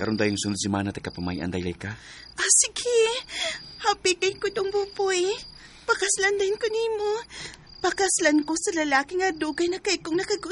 Karon tayong sunod semana taga pamayan daylay ka. Sige. Happy kay ko tong buboy. Pakaslan din ko nimo. Pakaslan ko sa lalaki nga dugay na kay kong